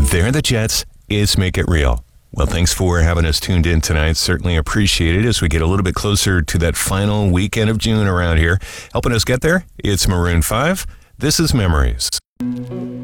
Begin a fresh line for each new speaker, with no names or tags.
They're the Jets. It's Make It Real. Well, thanks for having us tuned in tonight. Certainly appreciate it as we get a little bit closer to that final weekend of June around here. Helping us get there, it's Maroon 5. This is Memories.